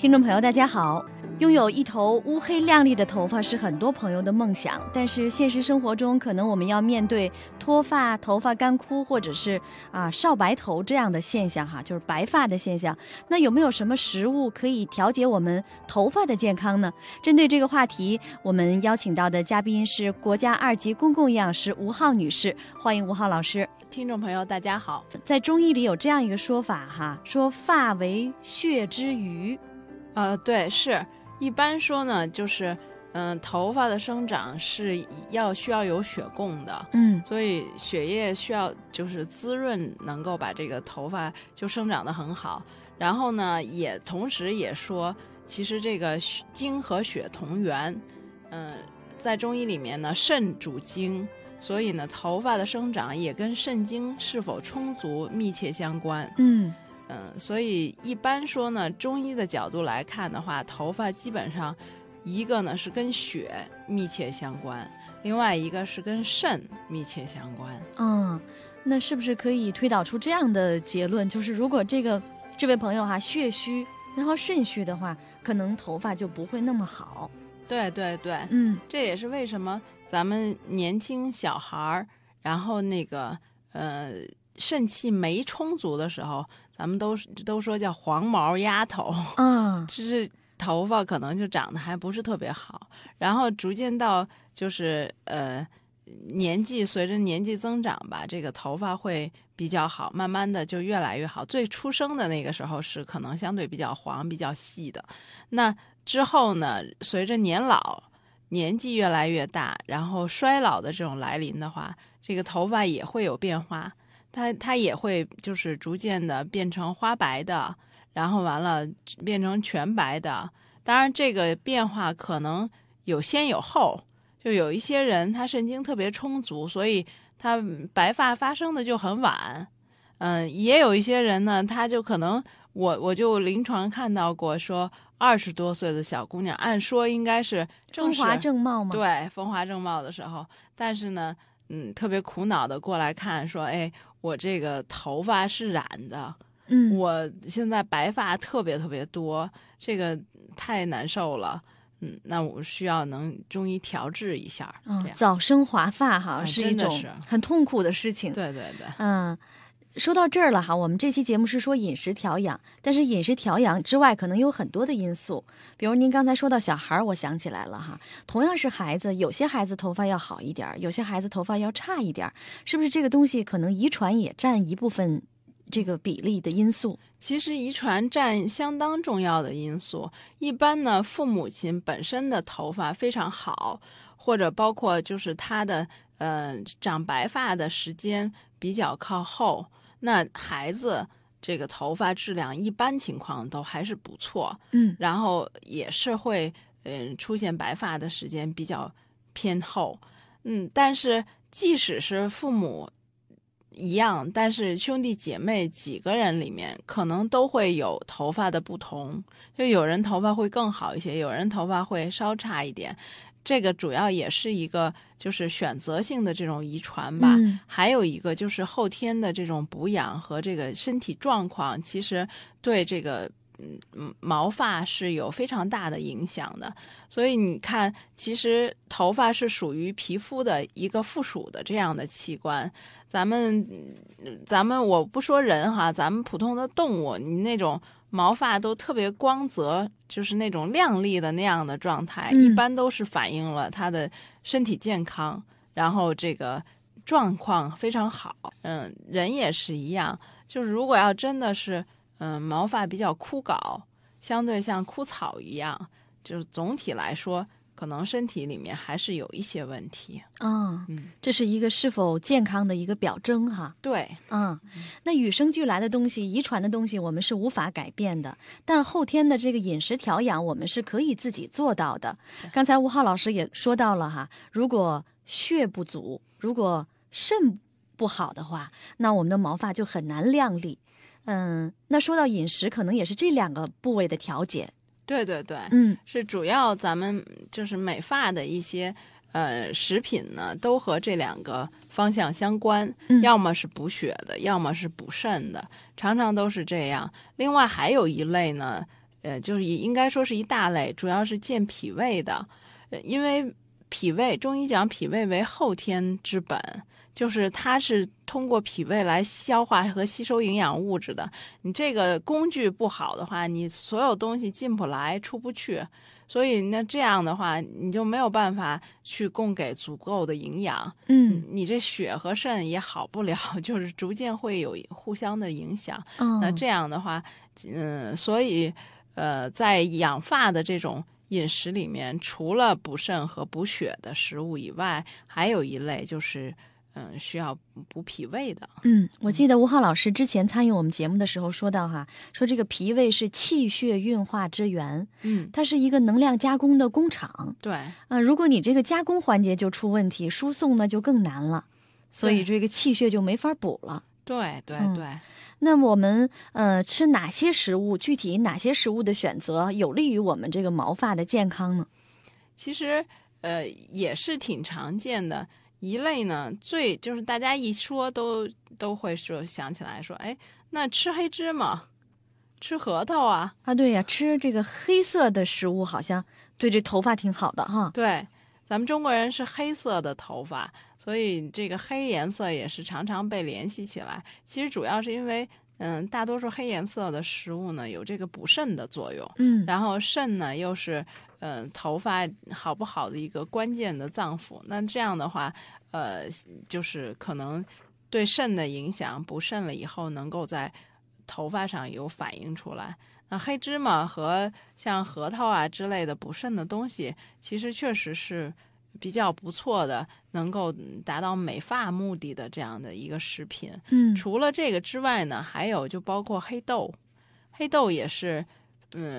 听众朋友大家好，拥有一头乌黑亮丽的头发是很多朋友的梦想，但是现实生活中可能我们要面对脱发、头发干枯或者是少白头这样的现象就是白发的现象。那有没有什么食物可以调节我们头发的健康呢？针对这个话题，我们邀请到的嘉宾是国家2级公共营养师吴浩女士，欢迎吴浩老师。 听众朋友大家好， 在中医里有这样一个说法说发为血之余。 对，是一般说呢，就是头发的生长是需要有血供的，所以血液需要就是滋润，能够把这个头发就生长得很好。然后呢，同时也说，其实这个精和血同源，在中医里面呢，肾主精，所以呢，头发的生长也跟肾精是否充足密切相关。所以一般说呢，中医的角度来看的话，头发基本上一个呢是跟血密切相关，另外一个是跟肾密切相关。 那是不是可以推导出这样的结论，就是如果这位朋友血虚，然后肾虚的话，可能头发就不会那么好。 对对对，这也是为什么咱们年轻小孩然后那个肾气没充足的时候，咱们都说叫黄毛丫头，就是头发可能就长得还不是特别好，然后逐渐到就是随着年纪增长吧，这个头发会比较好，慢慢的就越来越好。最出生的那个时候是可能相对比较黄、比较细的，那之后呢，随着年纪越来越大，然后衰老的这种来临的话，这个头发也会有变化。它也会就是逐渐的变成花白的，然后完了变成全白的。当然这个变化可能有先有后，就有一些人他肾精特别充足，所以他白发发生的就很晚。也有一些人呢，他就可能我就临床看到过说20多岁的小姑娘，按说应该是风华正茂嘛， 对，风华正茂的时候，但是呢特别苦恼的过来看说，我这个头发是染的，我现在白发特别特别多，这个太难受了，那我需要能中医调治一下。 早生华发是一种很痛苦的事情。 对对对， 说到这儿了我们这期节目是说饮食调养，但是饮食调养之外可能有很多的因素，比如您刚才说到小孩，我想起来了同样是孩子，有些孩子头发要好一点，有些孩子头发要差一点，是不是这个东西可能遗传也占一部分这个比例的因素？ 其实遗传占相当重要的因素，一般呢父母亲本身的头发非常好，或者包括就是他的长白发的时间比较靠后，那孩子这个头发质量一般情况都还是不错，然后也是会出现白发的时间比较偏后，但是即使是父母一样，但是兄弟姐妹几个人里面可能都会有头发的不同，就有人头发会更好一些，有人头发会稍差一点，这个主要也是一个就是选择性的这种遗传吧，还有一个就是后天的这种补养和这个身体状况，其实对这个毛发是有非常大的影响的。所以你看，其实头发是属于皮肤的一个附属的这样的器官。咱们我不说人咱们普通的动物，你那种毛发都特别光泽，就是那种亮丽的那样的状态，一般都是反映了他的身体健康，然后这个状况非常好。人也是一样，就是如果要真的是毛发比较枯槁，相对像枯草一样，就是总体来说可能身体里面还是有一些问题。 这是一个是否健康的一个表征对， 那与生俱来的东西，遗传的东西我们是无法改变的，但后天的这个饮食调养我们是可以自己做到的。刚才吴浩老师也说到了如果血不足，如果肾不好的话，那我们的毛发就很难亮丽。那说到饮食，可能也是这2个部位的调节。 对对对，是主要咱们就是美发的一些食品呢，都和这2个方向相关，要么是补血的，要么是补肾的，常常都是这样。另外还有一类呢， 就是应该说是一大类，主要是健脾胃的。因为脾胃，中医讲脾胃为后天之本，就是它是通过脾胃来消化和吸收营养物质的。你这个工具不好的话，你所有东西进不来，出不去。所以那这样的话，你就没有办法去供给足够的营养，你这血和肾也好不了，就是逐渐会有互相的影响。那这样的话，所以在养发的这种饮食里面，除了补肾和补血的食物以外，还有一类就是需要补脾胃的。 我记得吴浩老师之前参与我们节目的时候说到说这个脾胃是气血运化之源，它是一个能量加工的工厂。 对， 如果你这个加工环节就出问题，输送呢就更难了，所以这个气血就没法补了。 对对对。 那我们吃哪些食物，具体哪些食物的选择有利于我们这个毛发的健康呢？ 其实也是挺常见的。一类呢，就是大家一说都会想起来说，哎，那吃黑芝麻，吃核桃啊。 对呀，吃这个黑色的食物好像对这头发挺好的哈。 对，咱们中国人是黑色的头发，所以这个黑颜色也是常常被联系起来。其实主要是因为大多数黑颜色的食物呢有这个补肾的作用，然后肾呢又是头发好不好的一个关键的脏腑。那这样的话，就是可能对肾的影响，补肾了以后能够在头发上有反映出来。那黑芝麻和像核桃啊之类的补肾的东西，其实确实是比较不错的，能够达到美发目的的这样的一个食品。除了这个之外呢，还有就包括黑豆，黑豆也是